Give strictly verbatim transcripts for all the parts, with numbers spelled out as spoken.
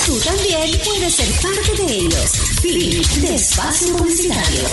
Tú también puedes ser parte de ellos. Fin de espacio publicitario.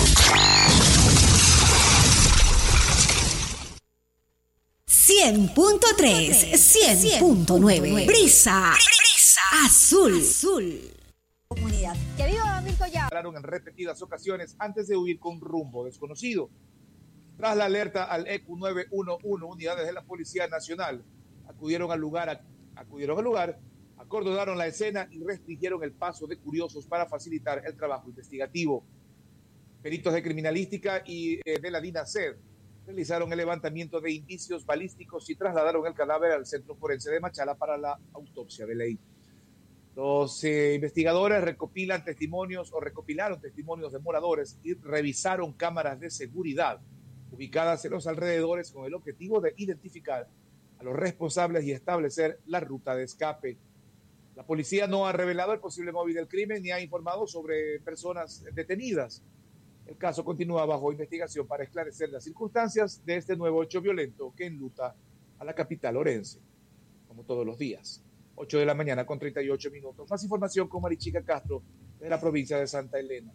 cien punto tres, cien punto nueve. Brisa. Brisa. Azul. Azul. Comunidad. ¡Que viva Milton Ya! En repetidas ocasiones antes de huir con rumbo desconocido. Tras la alerta al E Q nueve uno uno, unidades de la Policía Nacional acudieron al lugar, acudieron al lugar, acordonaron la escena y restringieron el paso de curiosos para facilitar el trabajo investigativo. Peritos de criminalística y eh, de la DINASED realizaron el levantamiento de indicios balísticos y trasladaron el cadáver al Centro Forense de Machala para la autopsia de ley. Los eh, investigadores recopilan testimonios o recopilaron testimonios de moradores y revisaron cámaras de seguridad ubicadas en los alrededores con el objetivo de identificar a los responsables y establecer la ruta de escape. La policía no ha revelado el posible móvil del crimen ni ha informado sobre personas detenidas. El caso continúa bajo investigación para esclarecer las circunstancias de este nuevo hecho violento que enluta a la capital orense, como todos los días. ocho de la mañana con treinta y ocho minutos. Más información con Marichica Castro de la provincia de Santa Elena.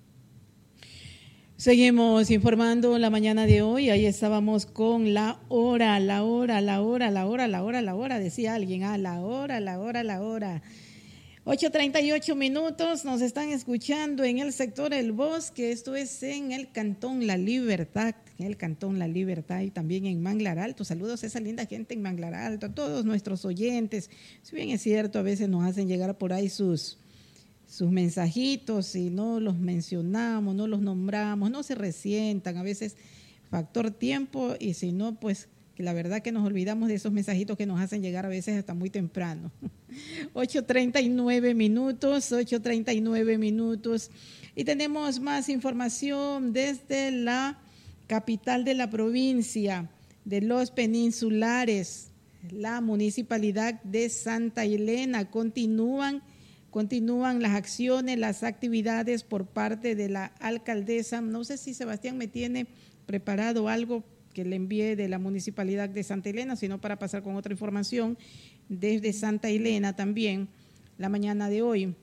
Seguimos informando la mañana de hoy. Ahí estábamos con la hora, la hora, la hora, la hora, la hora, la hora, decía alguien. Ah, la hora, la hora, la hora. ocho treinta y ocho minutos. Nos están escuchando en el sector El Bosque. Esto es en el Cantón La Libertad. En el Cantón La Libertad y también en Manglar Alto. Saludos a esa linda gente en Manglar Alto, a todos nuestros oyentes. Si bien es cierto, a veces nos hacen llegar por ahí sus, sus mensajitos y no los mencionamos, no los nombramos, no se resientan. A veces factor tiempo y si no, pues que la verdad que nos olvidamos de esos mensajitos que nos hacen llegar a veces hasta muy temprano. ocho treinta y nueve minutos, ocho treinta y nueve minutos. Y tenemos más información desde la capital de la provincia de los Peninsulares, la municipalidad de Santa Elena. Continúan, continúan las acciones, las actividades por parte de la alcaldesa. No sé si Sebastián me tiene preparado algo que le envíe de la municipalidad de Santa Elena, sino para pasar con otra información desde Santa Elena también la mañana de hoy.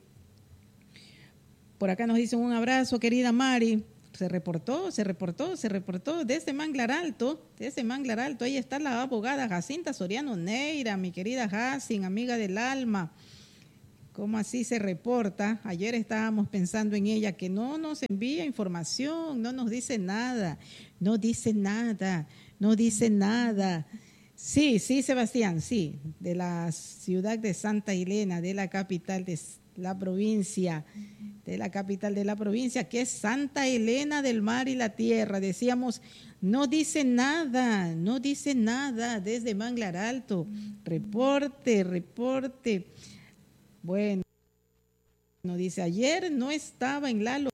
Por acá nos dicen un abrazo, querida Mari. Se reportó, se reportó, se reportó desde Manglar Alto, desde Manglar Alto. Ahí está la abogada Jacinta Soriano Neira, mi querida Jacin, amiga del alma. ¿Cómo así se reporta? Ayer estábamos pensando en ella, que no nos envía información, no nos dice nada, no dice nada, no dice nada. Sí, sí, Sebastián, sí, de la ciudad de Santa Elena, de la capital de la provincia, de la capital de la provincia, que es Santa Elena del Mar y la Tierra. Decíamos, no dice nada, no dice nada desde Manglar Alto. Reporte, reporte. Bueno, nos dice, ayer no estaba en la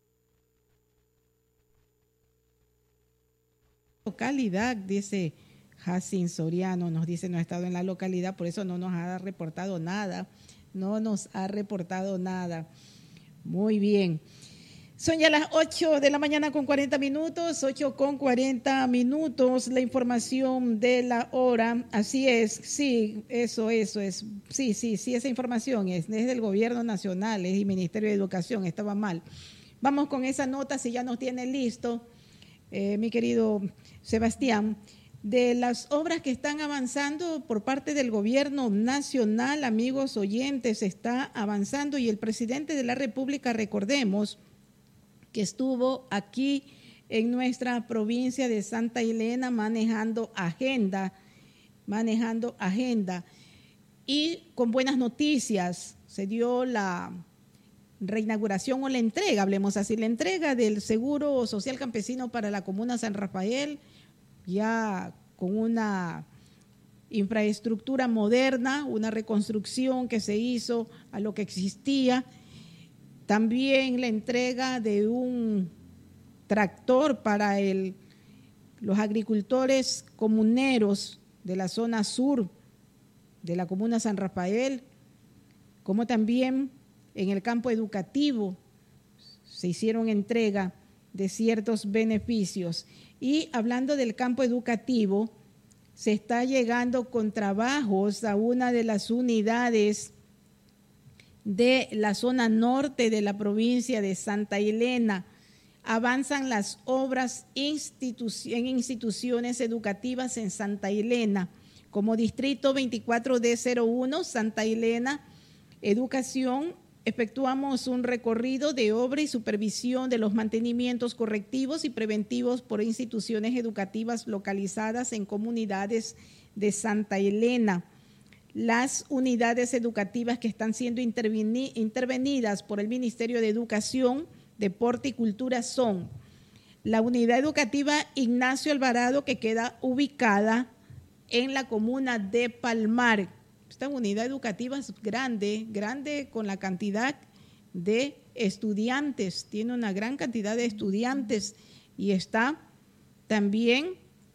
localidad, dice Jacin Soriano, nos dice, no ha estado en la localidad, por eso no nos ha reportado nada. No nos ha reportado nada. Muy bien. Son ya las ocho de la mañana con cuarenta minutos, ocho con cuarenta minutos, la información de la hora. Así es, sí, eso, eso es. Sí, sí, sí, esa información es desde el Gobierno Nacional, es el Ministerio de Educación, estaba mal. Vamos con esa nota, si ya nos tiene listo, eh, mi querido Sebastián. De las obras que están avanzando por parte del Gobierno Nacional, amigos oyentes, está avanzando y el presidente de la República, recordemos, que estuvo aquí en nuestra provincia de Santa Elena manejando agenda, manejando agenda y con buenas noticias. Se dio la reinauguración o la entrega, hablemos así, la entrega del Seguro Social Campesino para la Comuna San Rafael, ya con una infraestructura moderna, una reconstrucción que se hizo a lo que existía. También la entrega de un tractor para el, los agricultores comuneros de la zona sur de la comuna San Rafael, como también en el campo educativo se hicieron entrega de ciertos beneficios. Y hablando del campo educativo, se está llegando con trabajos a una de las unidades de la zona norte de la provincia de Santa Elena. Avanzan las obras institu- en instituciones educativas en Santa Elena. Como distrito veinticuatro D cero uno, Santa Elena, Educación, efectuamos un recorrido de obra y supervisión de los mantenimientos correctivos y preventivos por instituciones educativas localizadas en comunidades de Santa Elena. Las unidades educativas que están siendo interveni- intervenidas por el Ministerio de Educación, Deporte y Cultura son la unidad educativa Ignacio Alvarado, que queda ubicada en la comuna de Palmar. Esta unidad educativa es grande, grande con la cantidad de estudiantes, tiene una gran cantidad de estudiantes y está también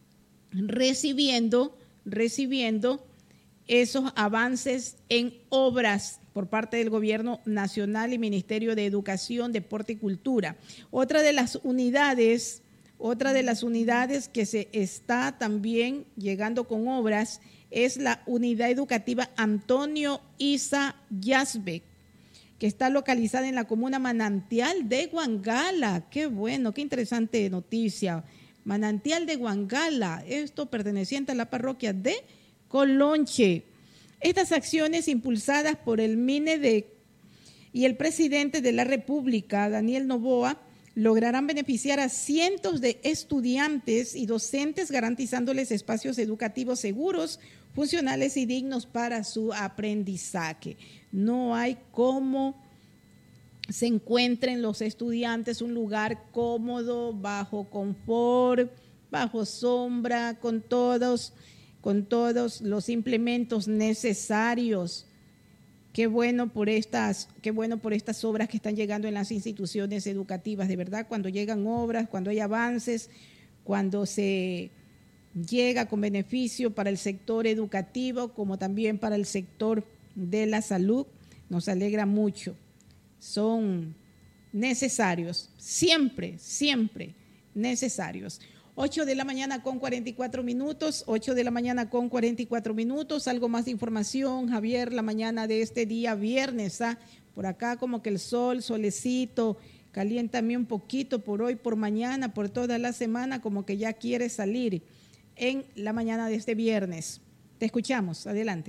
recibiendo, recibiendo esos avances en obras por parte del Gobierno Nacional y Ministerio de Educación, Deporte y Cultura. Otra de las unidades, otra de las unidades que se está también llegando con obras es la unidad educativa Antonio Isa Yazbek, que está localizada en la comuna Manantial de Guangala. Qué bueno, qué interesante noticia. Manantial de Guangala, esto perteneciente a la parroquia de Colonche. Estas acciones impulsadas por el MINEDEC y el presidente de la República, Daniel Noboa, lograrán beneficiar a cientos de estudiantes y docentes, garantizándoles espacios educativos seguros, funcionales y dignos para su aprendizaje. No hay cómo se encuentren los estudiantes un lugar cómodo, bajo confort, bajo sombra, con todos, con todos los implementos necesarios. Qué bueno por estas, qué bueno por estas obras que están llegando en las instituciones educativas. De verdad, cuando llegan obras, cuando hay avances, cuando se llega con beneficio para el sector educativo, como también para el sector de la salud, nos alegra mucho. Son necesarios, siempre, siempre necesarios. ocho de la mañana con cuarenta y cuatro minutos, ocho de la mañana con cuarenta y cuatro minutos. Algo más de información, Javier, la mañana de este día viernes. ¿ah? Por acá como que el sol, solecito, caliéntame un poquito por hoy, por mañana, por toda la semana, como que ya quiere salir en la mañana de este viernes. Te escuchamos, adelante.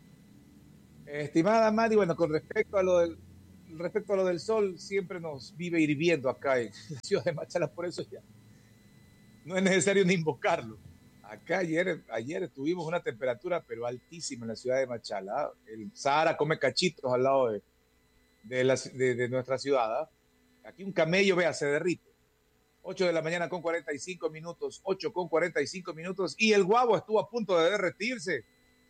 Estimada Madi, bueno, con respecto a lo del, respecto a lo del sol, siempre nos vive hirviendo acá en la ciudad de Machala, por eso ya no es necesario ni invocarlo. Acá ayer, ayer tuvimos una temperatura pero altísima en la ciudad de Machala. El Sahara come cachitos al lado de, de, la, de, de nuestra ciudad. Aquí un camello, vea, se derrite. ocho de la mañana con cuarenta y cinco minutos, ocho con cuarenta y cinco minutos, y el Guabo estuvo a punto de derretirse.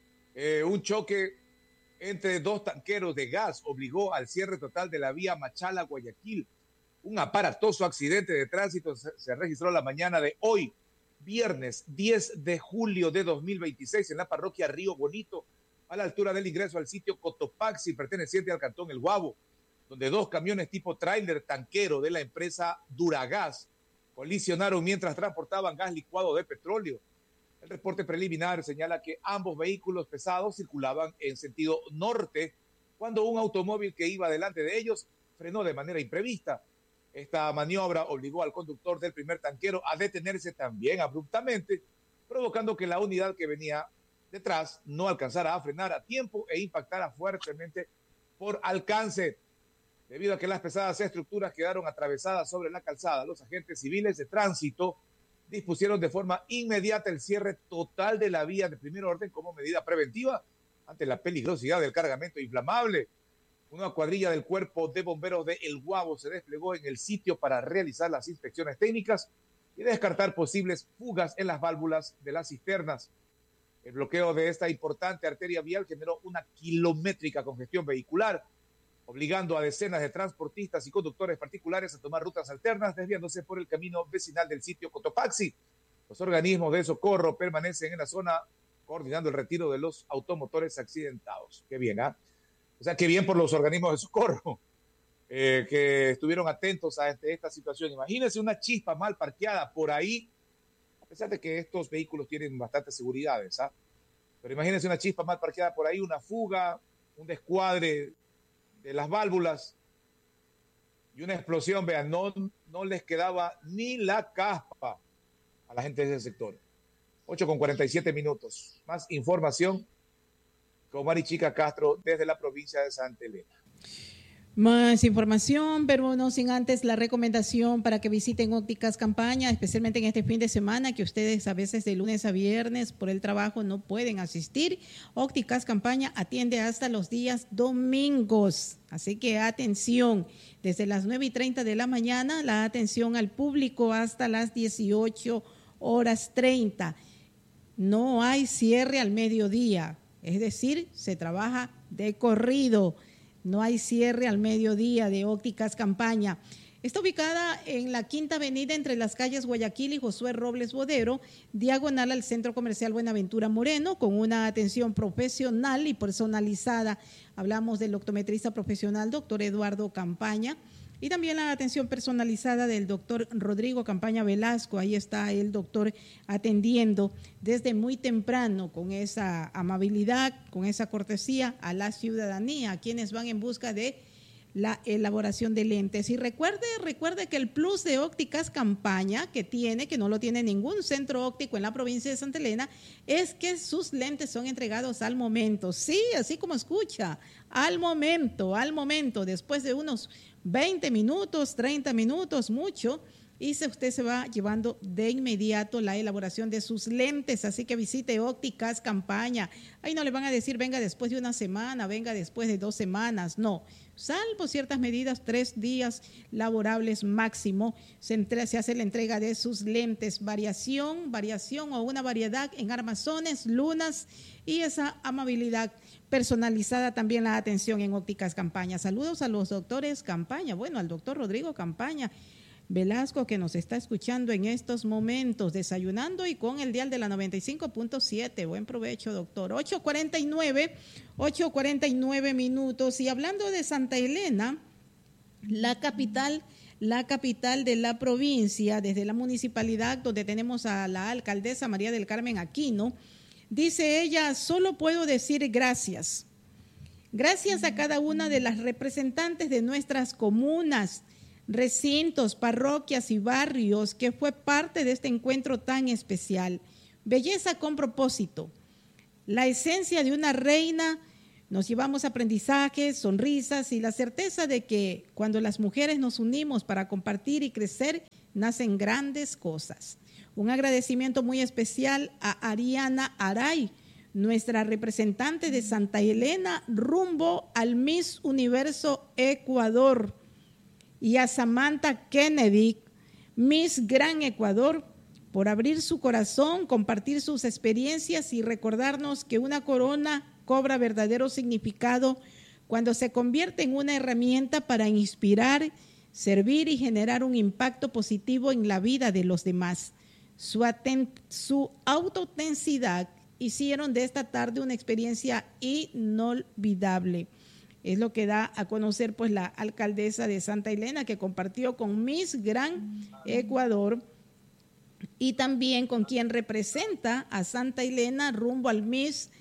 Eh, un choque entre dos tanqueros de gas obligó al cierre total de la vía Machala-Guayaquil. Un aparatoso accidente de tránsito se, se registró la mañana de hoy, viernes diez de julio de dos mil veintiséis, en la parroquia Río Bonito, a la altura del ingreso al sitio Cotopaxi, perteneciente al cantón El Guabo, donde dos camiones tipo tráiler tanquero de la empresa Duragas colisionaron mientras transportaban gas licuado de petróleo. El reporte preliminar señala que ambos vehículos pesados circulaban en sentido norte cuando un automóvil que iba delante de ellos frenó de manera imprevista. Esta maniobra obligó al conductor del primer tanquero a detenerse también abruptamente, provocando que la unidad que venía detrás no alcanzara a frenar a tiempo e impactara fuertemente por alcance. Debido a que las pesadas estructuras quedaron atravesadas sobre la calzada, los agentes civiles de tránsito dispusieron de forma inmediata el cierre total de la vía de primer orden como medida preventiva ante la peligrosidad del cargamento inflamable. Una cuadrilla del Cuerpo de Bomberos de El Guabo se desplegó en el sitio para realizar las inspecciones técnicas y descartar posibles fugas en las válvulas de las cisternas. El bloqueo de esta importante arteria vial generó una kilométrica congestión vehicular, obligando a decenas de transportistas y conductores particulares a tomar rutas alternas, desviándose por el camino vecinal del sitio Cotopaxi. Los organismos de socorro permanecen en la zona coordinando el retiro de los automotores accidentados. Qué bien, ¿ah? ¿eh? O sea, qué bien por los organismos de socorro eh, que estuvieron atentos a este, esta situación. Imagínense una chispa mal parqueada por ahí, a pesar de que estos vehículos tienen bastantes seguridades, ¿ah? Pero imagínense una chispa mal parqueada por ahí, una fuga, un descuadre de las válvulas y una explosión, vean, no, no les quedaba ni la caspa a la gente de ese sector. ocho con cuarenta y siete minutos. Más información con Marichica Castro desde la provincia de Santa Elena. Más información, pero no sin antes la recomendación para que visiten Ópticas Campaña, especialmente en este fin de semana, que ustedes a veces de lunes a viernes por el trabajo no pueden asistir. Ópticas Campaña atiende hasta los días domingos, así que atención, desde las nueve y treinta de la mañana, la atención al público hasta las dieciocho horas treinta. No hay cierre al mediodía, es decir, se trabaja de corrido. No hay cierre al mediodía de Ópticas Campaña. Está ubicada en la Quinta Avenida entre las calles Guayaquil y Josué Robles Bodero, diagonal al Centro Comercial Buenaventura Moreno, con una atención profesional y personalizada. Hablamos del optometrista profesional, doctor Eduardo Campaña, y también la atención personalizada del doctor Rodrigo Campaña Velasco. Ahí está el doctor atendiendo desde muy temprano con esa amabilidad, con esa cortesía a la ciudadanía, a quienes van en busca de la elaboración de lentes. Y recuerde, recuerde que el plus de Ópticas Campaña que tiene, que no lo tiene ningún centro óptico en la provincia de Santa Elena, es que sus lentes son entregados al momento. Sí, así como escucha, al momento, al momento, después de unos veinte minutos, treinta minutos, mucho, y se, usted se va llevando de inmediato la elaboración de sus lentes. Así que visite Ópticas Campaña. Ahí no le van a decir venga después de una semana, venga después de dos semanas, no. Salvo ciertas medidas, tres días laborables máximo, se, entre, se hace la entrega de sus lentes. Variación, variación o una variedad en armazones, lunas y esa amabilidad personalizada, también la atención en Ópticas Campaña. Saludos a los doctores Campaña, bueno, al doctor Rodrigo Campaña Velasco, que nos está escuchando en estos momentos, desayunando y con el dial de la noventa y cinco punto siete. Buen provecho, doctor. ocho cuarenta y nueve, ocho cuarenta y nueve minutos. Y hablando de Santa Elena, la capital, la capital de la provincia, desde la municipalidad donde tenemos a la alcaldesa María del Carmen Aquino, dice ella, solo puedo decir gracias. Gracias a cada una de las representantes de nuestras comunas, recintos, parroquias y barrios que fue parte de este encuentro tan especial. Belleza con propósito. La esencia de una reina, nos llevamos aprendizajes, sonrisas y la certeza de que cuando las mujeres nos unimos para compartir y crecer, nacen grandes cosas. Un agradecimiento muy especial a Ariana Aray, nuestra representante de Santa Elena, rumbo al Miss Universo Ecuador, y a Samantha Kennedy, Miss Gran Ecuador, por abrir su corazón, compartir sus experiencias y recordarnos que una corona cobra verdadero significado cuando se convierte en una herramienta para inspirar, servir y generar un impacto positivo en la vida de los demás. Su, su autoautenticidad hicieron de esta tarde una experiencia inolvidable. Es lo que da a conocer pues la alcaldesa de Santa Elena, que compartió con Miss Gran Ecuador y también con quien representa a Santa Elena rumbo al Miss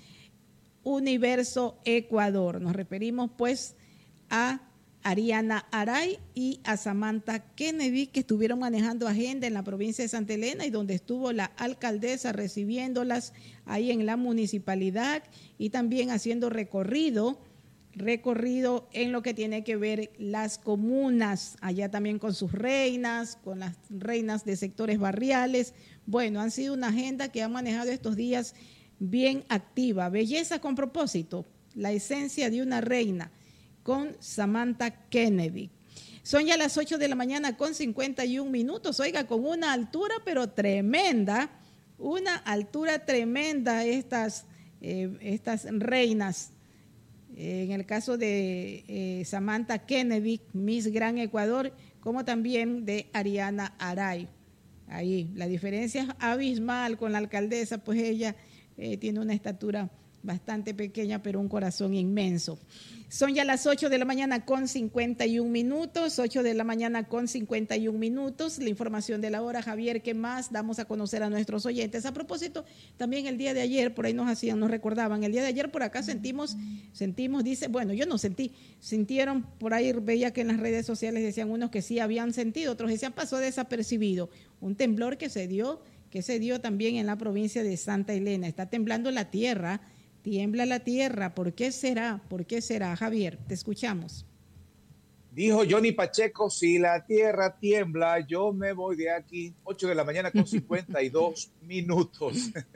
Universo Ecuador. Nos referimos pues a Ariana Aray y a Samantha Kennedy, que estuvieron manejando agenda en la provincia de Santa Elena y donde estuvo la alcaldesa recibiéndolas ahí en la municipalidad y también haciendo recorrido recorrido en lo que tiene que ver las comunas, allá también con sus reinas, con las reinas de sectores barriales. Bueno, han sido una agenda que ha manejado estos días bien activa. Belleza con propósito, la esencia de una reina, con Samantha Kennedy. Son ya las ocho de la mañana con cincuenta y un minutos, oiga, con una altura pero tremenda, una altura tremenda estas, eh, estas reinas. En el caso de eh, Samantha Kennedy, Miss Gran Ecuador, como también de Ariana Aray. Ahí la diferencia es abismal con la alcaldesa, pues ella eh, tiene una estatura bastante pequeña, pero un corazón inmenso. Son ya las ocho de la mañana con cincuenta y un minutos, ocho de la mañana con cincuenta y un minutos. La información de la hora, Javier, ¿qué más damos a conocer a nuestros oyentes? A propósito, también el día de ayer, por ahí nos hacían, nos recordaban, el día de ayer por acá sentimos, sentimos, dice, bueno, yo no sentí, sintieron, por ahí veía que en las redes sociales decían unos que sí habían sentido, otros decían pasó desapercibido. Un temblor que se dio, que se dio también en la provincia de Santa Elena. Está temblando la tierra. Tiembla la tierra. ¿Por qué será? ¿Por qué será? Javier, te escuchamos. Dijo Johnny Pacheco, si la tierra tiembla, yo me voy de aquí. ocho de la mañana con cincuenta y dos minutos.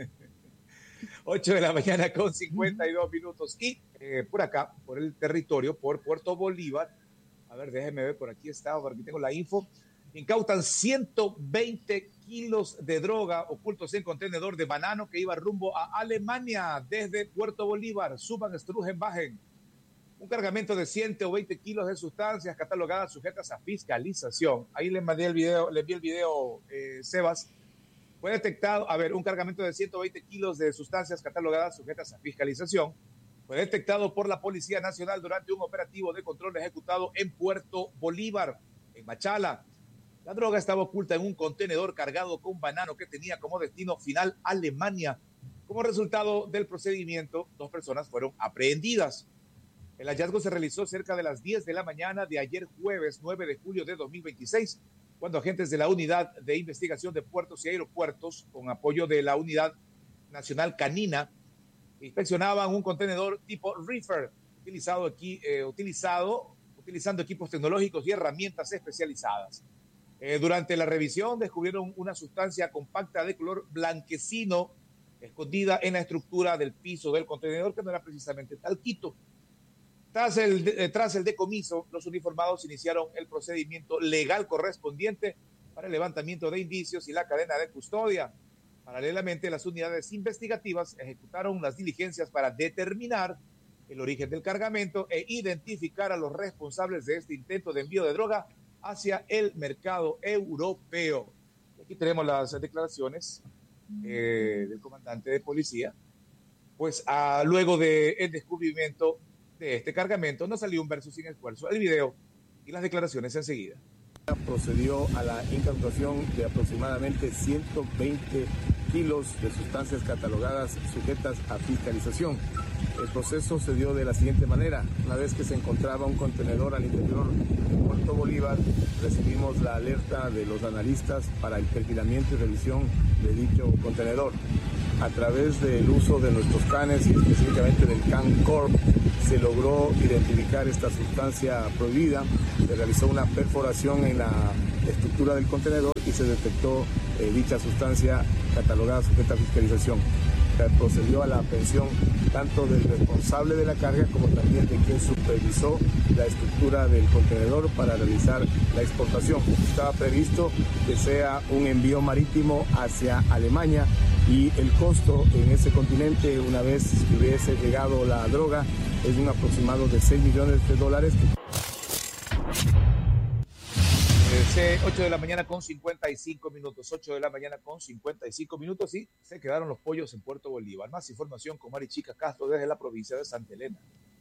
ocho de la mañana con cincuenta y dos minutos. Y eh, por acá, por el territorio, por Puerto Bolívar, a ver, déjeme ver, por aquí está, por aquí tengo la info. Incautan ciento veinte kilos de droga ocultos en contenedor de banano que iba rumbo a Alemania desde Puerto Bolívar. Suban, estrujen, bajen. Un cargamento de ciento veinte kilos de sustancias catalogadas sujetas a fiscalización. Ahí le mandé el video, le envié el video, eh, Sebas. Fue detectado, a ver, un cargamento de ciento veinte kilos de sustancias catalogadas sujetas a fiscalización. Fue detectado por la Policía Nacional durante un operativo de control ejecutado en Puerto Bolívar, en Machala. La droga estaba oculta en un contenedor cargado con banano que tenía como destino final Alemania. Como resultado del procedimiento, dos personas fueron aprehendidas. El hallazgo se realizó cerca de las diez de la mañana de ayer jueves nueve de julio de dos mil veintiséis, cuando agentes de la Unidad de Investigación de Puertos y Aeropuertos, con apoyo de la Unidad Nacional Canina, inspeccionaban un contenedor tipo reefer, utilizado aquí, eh, utilizado, utilizando equipos tecnológicos y herramientas especializadas. Eh, durante la revisión descubrieron una sustancia compacta de color blanquecino escondida en la estructura del piso del contenedor, que no era precisamente talquito. Tras el, eh, tras el decomiso, los uniformados iniciaron el procedimiento legal correspondiente para el levantamiento de indicios y la cadena de custodia. Paralelamente, las unidades investigativas ejecutaron las diligencias para determinar el origen del cargamento e identificar a los responsables de este intento de envío de droga hacia el mercado europeo. Aquí tenemos las declaraciones eh, del comandante de policía. Pues a, luego del descubrimiento de este cargamento, no salió un verso sin esfuerzo. El video y las declaraciones enseguida. Procedió a la incautación de aproximadamente ciento veinte kilos de sustancias catalogadas sujetas a fiscalización. El proceso se dio de la siguiente manera. Una vez que se encontraba un contenedor al interior de Puerto Bolívar, recibimos la alerta de los analistas para el perfilamiento y revisión de dicho contenedor. A través del uso de nuestros canes y específicamente del Can Corp, se logró identificar esta sustancia prohibida. Se realizó una perforación en la estructura del contenedor y se detectó eh, dicha sustancia catalogada sujeta a fiscalización. Se procedió a la aprehensión tanto del responsable de la carga como también de quien supervisó la estructura del contenedor para realizar la exportación. Estaba previsto que sea un envío marítimo hacia Alemania y el costo en ese continente, una vez que hubiese llegado la droga, es de un aproximado de seis millones de dólares. ocho de la mañana con cincuenta y cinco minutos, ocho de la mañana con cincuenta y cinco minutos y se quedaron los pollos en Puerto Bolívar. Más información con Mari Chica Castro desde la provincia de Santa Elena.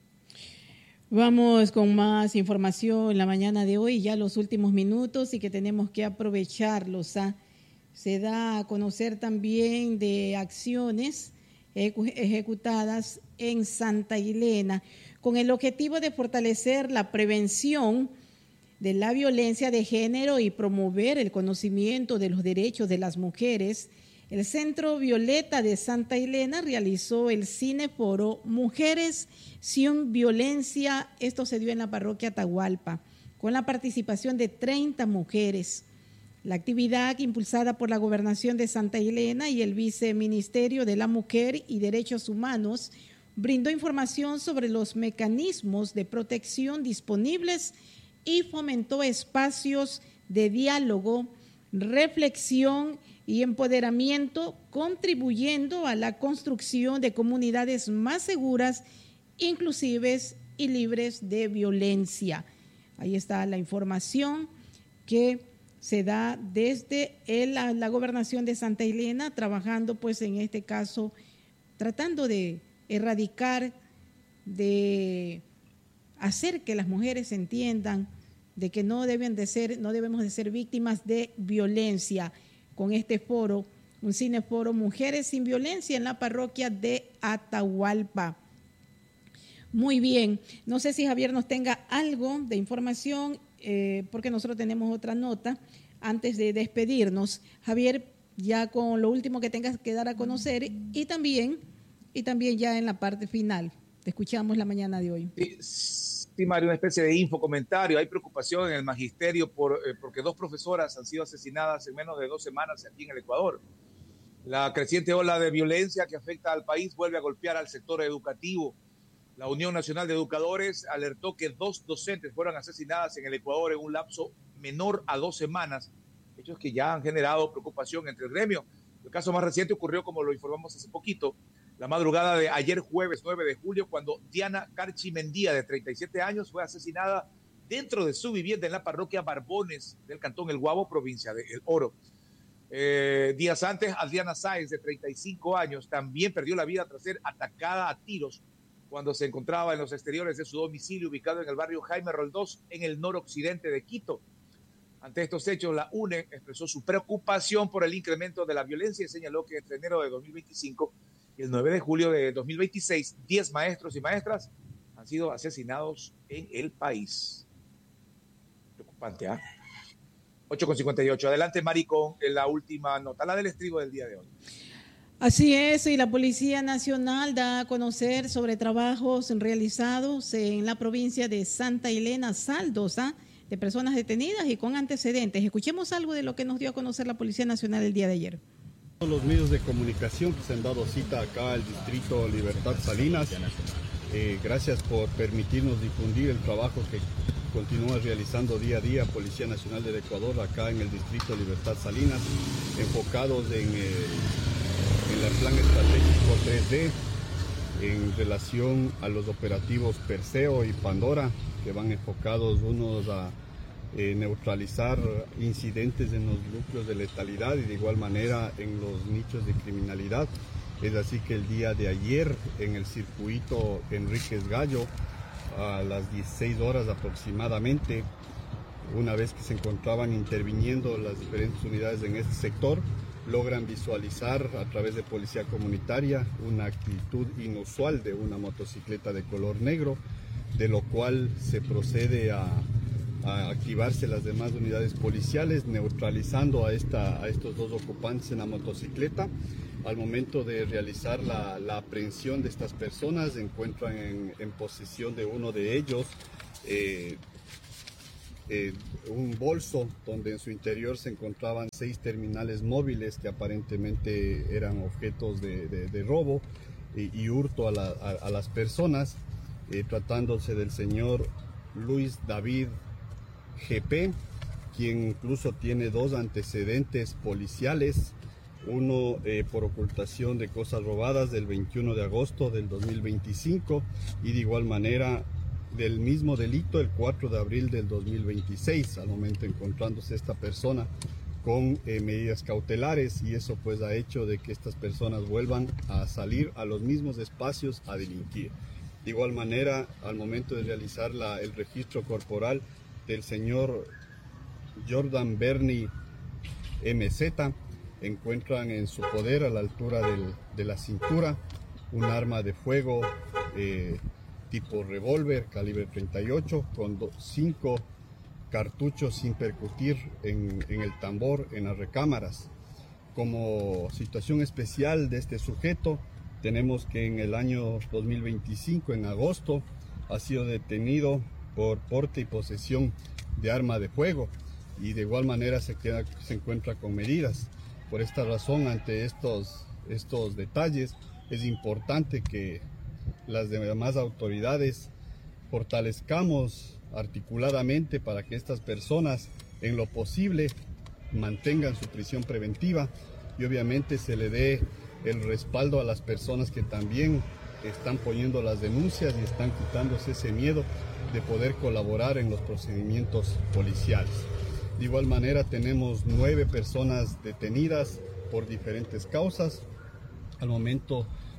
Vamos con más información en la mañana de hoy, ya los últimos minutos y que tenemos que aprovecharlos. ¿ah? Se da a conocer también de acciones ejecutadas en Santa Elena con el objetivo de fortalecer la prevención de la violencia de género y promover el conocimiento de los derechos de las mujeres. El Centro Violeta de Santa Elena realizó el Cineforo Mujeres sin Violencia. Esto se dio en la parroquia Atahualpa, con la participación de treinta mujeres. La actividad, impulsada por la Gobernación de Santa Elena y el Viceministerio de la Mujer y Derechos Humanos, brindó información sobre los mecanismos de protección disponibles y fomentó espacios de diálogo, reflexión y empoderamiento, contribuyendo a la construcción de comunidades más seguras, inclusivas y libres de violencia. Ahí está la información que se da desde el, la, la Gobernación de Santa Elena, trabajando pues en este caso, tratando de erradicar, de hacer que las mujeres entiendan de que no deben de ser, no debemos de ser víctimas de violencia, con este foro, un cineforo Mujeres sin Violencia en la parroquia de Atahualpa. Muy bien, no sé si Javier nos tenga algo de información, eh, porque nosotros tenemos otra nota antes de despedirnos. Javier, ya con lo último que tengas que dar a conocer y también, y también ya en la parte final. Te escuchamos la mañana de hoy. Sí, sí, Mario, una especie de info comentario. Hay preocupación en el magisterio por, eh, porque dos profesoras han sido asesinadas en menos de dos semanas aquí en el Ecuador. La creciente ola de violencia que afecta al país vuelve a golpear al sector educativo. La Unión Nacional de Educadores alertó que dos docentes fueron asesinadas en el Ecuador en un lapso menor a dos semanas, hechos que ya han generado preocupación entre el gremio. El caso más reciente ocurrió, como lo informamos hace poquito, la madrugada de ayer jueves nueve de julio, cuando Diana Carchi Mendía, de treinta y siete años, fue asesinada dentro de su vivienda en la parroquia Barbones del cantón El Guabo, provincia de El Oro. Eh, días antes, Adriana Sáenz, de treinta y cinco años, también perdió la vida tras ser atacada a tiros cuando se encontraba en los exteriores de su domicilio ubicado en el barrio Jaime Roldós, en el noroccidente de Quito. Ante estos hechos, la U N E expresó su preocupación por el incremento de la violencia y señaló que entre enero de dos mil veinticinco y el nueve de julio de dos mil veintiséis, diez maestros y maestras han sido asesinados en el país. Preocupante, ¿ah? ¿eh? ocho con cincuenta y ocho. Adelante, Mari, con la última nota, la del estribo del día de hoy. Así es, y la Policía Nacional da a conocer sobre trabajos realizados en la provincia de Santa Elena, saldos ¿ah? de personas detenidas y con antecedentes. Escuchemos algo de lo que nos dio a conocer la Policía Nacional el día de ayer. Los medios de comunicación que se han dado cita acá al distrito Libertad Salinas, eh, gracias por permitirnos difundir el trabajo que continúa realizando día a día Policía Nacional del Ecuador acá en el distrito Libertad Salinas, enfocados en, eh, en el plan estratégico tres D en relación a los operativos Perseo y Pandora, que van enfocados unos a Eh, neutralizar incidentes en los núcleos de letalidad y de igual manera en los nichos de criminalidad. Es así que el día de ayer en el circuito Enríquez Gallo, a las dieciséis horas aproximadamente, una vez que se encontraban interviniendo las diferentes unidades en este sector, logran visualizar a través de policía comunitaria una actitud inusual de una motocicleta de color negro, de lo cual se procede a a activarse las demás unidades policiales, neutralizando a, esta, a estos dos ocupantes en la motocicleta. Al momento de realizar la, la aprehensión de estas personas, se encuentran en, en posesión de uno de ellos eh, eh, un bolso donde en su interior se encontraban seis terminales móviles que aparentemente eran objetos de, de, de robo y, y hurto a, la, a, a las personas, eh, tratándose del señor Luis David G P, quien incluso tiene dos antecedentes policiales, uno eh, por ocultación de cosas robadas del veintiuno de agosto del dos mil veinticinco y de igual manera del mismo delito el cuatro de abril del dos mil veintiséis, al momento encontrándose esta persona con eh, medidas cautelares, y eso pues ha hecho de que estas personas vuelvan a salir a los mismos espacios a delinquir. De igual manera, al momento de realizar la, el registro corporal del señor Jordan Bernie M Z, encuentran en su poder a la altura del, de la cintura un arma de fuego eh, tipo revólver calibre treinta y ocho con do, cinco cartuchos sin percutir en, en el tambor en las recámaras. Como situación especial de este sujeto, tenemos que en el año dos mil veinticinco, en agosto, ha sido detenido por porte y posesión de arma de fuego y de igual manera se, queda, se encuentra con medidas. Por esta razón, ante estos, estos detalles, es importante que las demás autoridades fortalezcamos articuladamente para que estas personas, en lo posible, mantengan su prisión preventiva y obviamente se le dé el respaldo a las personas que también están poniendo las denuncias y están quitándose ese miedo de poder colaborar en los procedimientos policiales. De igual manera tenemos nueve personas detenidas por diferentes causas. Al momento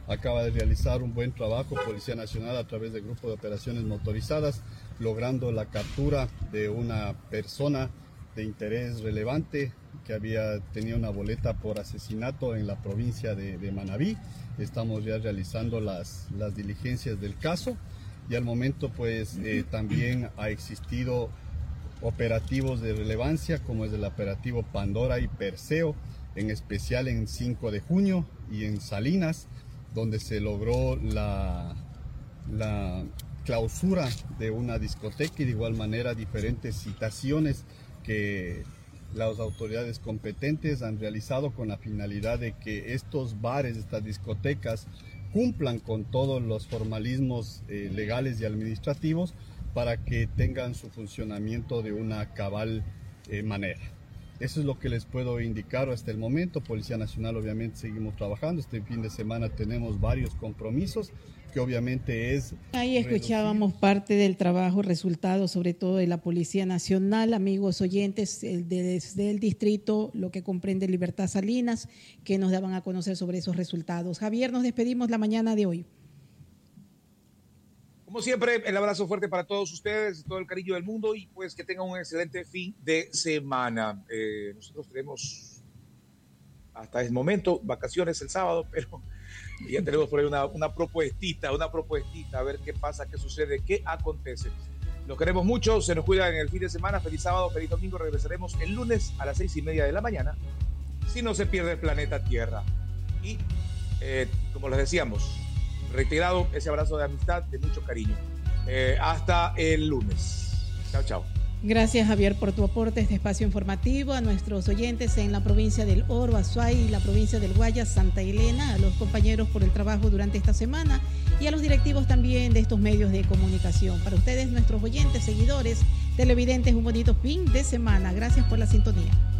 acaba de realizar un buen trabajo Policía Nacional a través del Grupo de Operaciones Motorizadas, logrando la captura de una persona de interés relevante que había tenido una boleta por asesinato en la provincia de, de Manabí. Estamos ya realizando las, las diligencias del caso y al momento pues eh, también ha existido operativos de relevancia como es el operativo Pandora y Perseo, en especial en cinco de junio y en Salinas, donde se logró la, la clausura de una discoteca y de igual manera diferentes citaciones que las autoridades competentes han realizado con la finalidad de que estos bares, estas discotecas, cumplan con todos los formalismos eh, legales y administrativos para que tengan su funcionamiento de una cabal eh, manera. Eso es lo que les puedo indicar hasta el momento. Policía Nacional obviamente seguimos trabajando. Este fin de semana tenemos varios compromisos que obviamente es... Ahí escuchábamos reducir. Parte del trabajo, resultado sobre todo de la Policía Nacional, amigos oyentes el de, desde el distrito, lo que comprende Libertad Salinas, que nos daban a conocer sobre esos resultados. Javier, nos despedimos la mañana de hoy. Como siempre, el abrazo fuerte para todos ustedes, todo el cariño del mundo y pues que tengan un excelente fin de semana. Eh, nosotros tenemos hasta el momento vacaciones el sábado, pero ya tenemos por ahí una, una propuestita, una propuestita, a ver qué pasa, qué sucede, qué acontece. Los queremos mucho, se nos cuidan en el fin de semana. Feliz sábado, feliz domingo. Regresaremos el lunes a las seis y media de la mañana, si no se pierde el planeta Tierra. Y eh, como les decíamos, reiterado ese abrazo de amistad, de mucho cariño. Eh, hasta el lunes. Chao, chao. Gracias, Javier, por tu aporte a este espacio informativo, a nuestros oyentes en la provincia del Oro, Azuay y la provincia del Guayas, Santa Elena, a los compañeros por el trabajo durante esta semana y a los directivos también de estos medios de comunicación. Para ustedes, nuestros oyentes, seguidores, televidentes, un bonito fin de semana. Gracias por la sintonía.